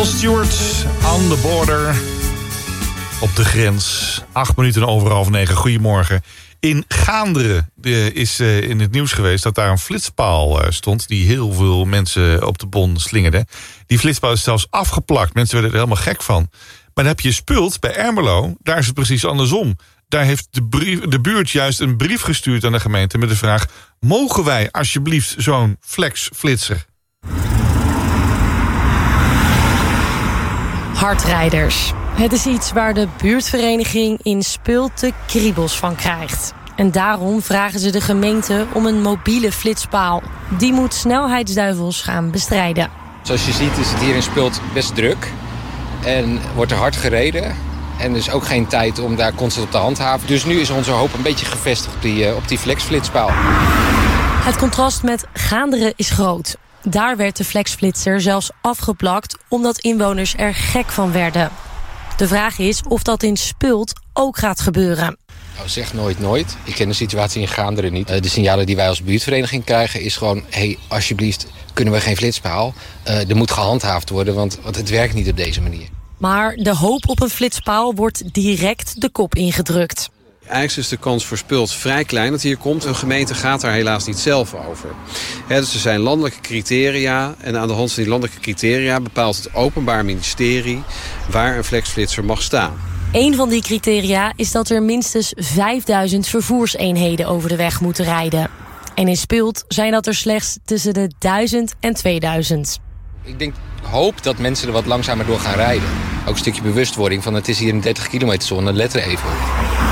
Stewart, on the border. Op de grens. 8 minuten over 8:30. Goedemorgen. In Gaanderen is in het nieuws geweest dat daar een flitspaal stond die heel veel mensen op de bon slingerde. Die flitspaal is zelfs afgeplakt. Mensen werden er helemaal gek van. Maar dan heb je Spult bij Ermelo. Daar is het precies andersom. Daar heeft de buurt juist een brief gestuurd aan de gemeente met de vraag: mogen wij alsjeblieft zo'n flexflitser? Hardrijders. Het is iets waar de buurtvereniging in Spult de kriebels van krijgt. En daarom vragen ze de gemeente om een mobiele flitspaal. Die moet snelheidsduivels gaan bestrijden. Zoals je ziet is het hier in Spult best druk. En wordt er hard gereden. En er is ook geen tijd om daar constant op te handhaven. Dus nu is onze hoop een beetje gevestigd op die flexflitspaal. Het contrast met Gaanderen is groot. Daar werd de flexflitser zelfs afgeplakt omdat inwoners er gek van werden. De vraag is of dat in Spult ook gaat gebeuren. Nou, zeg nooit. Ik ken de situatie in Gaanderen niet. De signalen die wij als buurtvereniging krijgen is gewoon: hey, alsjeblieft, kunnen we geen flitspaal? Er moet gehandhaafd worden, want het werkt niet op deze manier. Maar de hoop op een flitspaal wordt direct de kop ingedrukt. Eigenlijk is de kans voor Spult vrij klein dat hier komt. Een gemeente gaat daar helaas niet zelf over. Dus er zijn landelijke criteria. En aan de hand van die landelijke criteria bepaalt het Openbaar Ministerie waar een flexflitser mag staan. Een van die criteria is dat er minstens 5000 vervoerseenheden over de weg moeten rijden. En in Spult zijn dat er slechts tussen de 1000 en 2000. Ik hoop dat mensen er wat langzamer door gaan rijden. Ook een stukje bewustwording van: het is hier een 30 kilometer zone, let er even op.